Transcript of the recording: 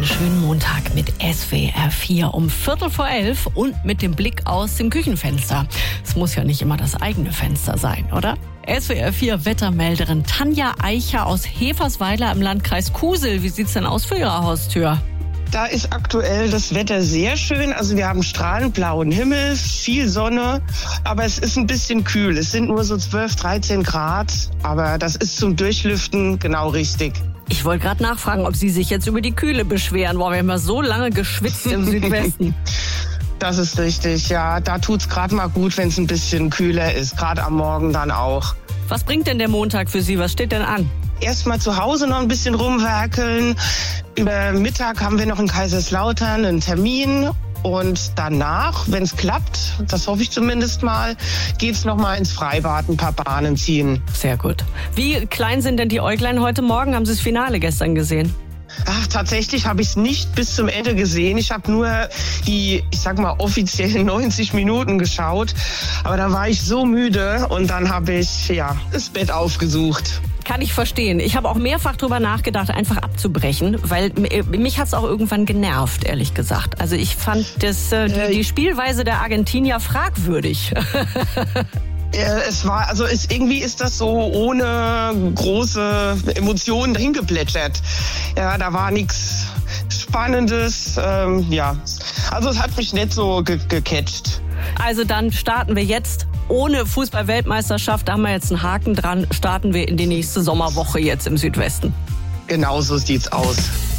einen schönen Montag mit SWR 4 um 11:15 und mit dem Blick aus dem Küchenfenster. Es muss ja nicht immer das eigene Fenster sein, oder? SWR 4 Wettermelderin Tanja Eicher aus Hefersweiler im Landkreis Kusel. Wie sieht's denn aus für Ihre Haustür? Da ist aktuell das Wetter sehr schön. Also wir haben strahlend blauen Himmel, viel Sonne, aber es ist ein bisschen kühl. Es sind nur so 12, 13 Grad, aber das ist zum Durchlüften genau richtig. Ich wollte gerade nachfragen, ob Sie sich jetzt über die Kühle beschweren. Boah, wir haben ja so lange geschwitzt im Südwesten. Das ist richtig, ja. Da tut's gerade mal gut, wenn es ein bisschen kühler ist, gerade am Morgen dann auch. Was bringt denn der Montag für Sie? Was steht denn an? Erstmal zu Hause noch ein bisschen rumwerkeln. Über Mittag haben wir noch in Kaiserslautern einen Termin. Und danach, wenn es klappt, das hoffe ich zumindest mal, geht's noch mal ins Freibad, ein paar Bahnen ziehen. Sehr gut. Wie klein sind denn die Äuglein heute Morgen? Haben Sie das Finale gestern gesehen? Ach, tatsächlich habe ich es nicht bis zum Ende gesehen. Ich habe nur die, ich sag mal, offiziellen 90 Minuten geschaut. Aber da war ich so müde und dann habe ich, das Bett aufgesucht. Kann ich verstehen. Ich habe auch mehrfach drüber nachgedacht, einfach abzubrechen, weil mich hat's auch irgendwann genervt, ehrlich gesagt. Also ich fand die Spielweise der Argentinier fragwürdig. Es war, also irgendwie ist das so ohne große Emotionen dahin geplätschert. Ja, da war nichts Spannendes. Also es hat mich nicht so gecatcht. Also dann starten wir jetzt ohne Fußball-Weltmeisterschaft. Da haben wir jetzt einen Haken dran. Starten wir in die nächste Sommerwoche jetzt im Südwesten. Genau so sieht's aus.